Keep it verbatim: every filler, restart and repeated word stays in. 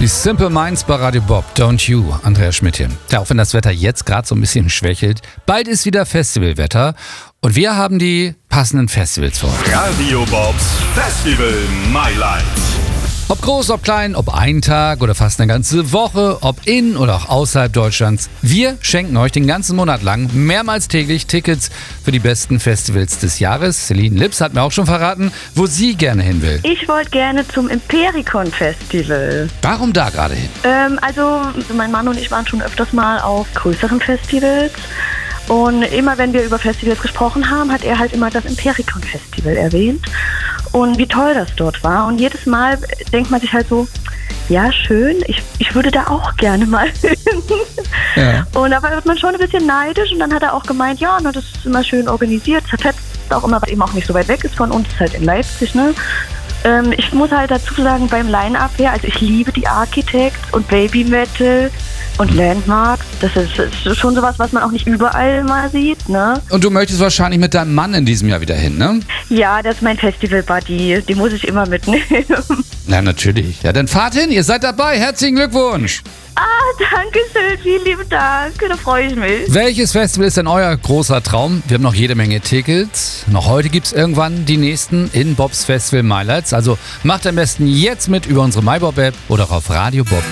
Die Simple Minds bei Radio Bob, Don't You, Andreas Schmidt hier. Ja, auch wenn das Wetter jetzt gerade so ein bisschen schwächelt, bald ist wieder Festivalwetter und wir haben die passenden Festivals für euch. Radio Bobs Festival Mailand. Ob groß, ob klein, ob ein Tag oder fast eine ganze Woche, ob in oder auch außerhalb Deutschlands. Wir schenken euch den ganzen Monat lang mehrmals täglich Tickets für die besten Festivals des Jahres. Celine Lips hat mir auch schon verraten, wo sie gerne hin will. Ich wollte gerne zum Impericon Festival. Warum da gerade hin? Ähm, also mein Mann und ich waren schon öfters mal auf größeren Festivals. Und immer wenn wir über Festivals gesprochen haben, hat er halt immer das Impericon Festival erwähnt. Und wie toll das dort war. Und jedes Mal denkt man sich halt so, ja schön, ich, ich würde da auch gerne mal hin. Ja. Und da wird man schon ein bisschen neidisch. Und dann hat er auch gemeint, ja, na, das ist immer schön organisiert. Das fetzt auch immer, weil eben auch nicht so weit weg ist von uns, ist halt in Leipzig, ne? Ähm, ich muss halt dazu sagen, beim Line-Up her, also ich liebe die Architects und Baby Metal und Landmarks. Das ist, ist schon sowas, was man auch nicht überall mal sieht, ne? Und du möchtest wahrscheinlich mit deinem Mann in diesem Jahr wieder hin, ne? Ja, das ist mein Festival-Buddy. Den muss ich immer mitnehmen. Na, natürlich. Ja, dann fahrt hin, ihr seid dabei. Herzlichen Glückwunsch. Ah, danke schön. Vielen lieben Dank. Da freue ich mich. Welches Festival ist denn euer großer Traum? Wir haben noch jede Menge Tickets. Noch heute gibt es irgendwann die nächsten in Bobs Festival Mailand. Also macht am besten jetzt mit über unsere MyBob-App oder auch auf radiobob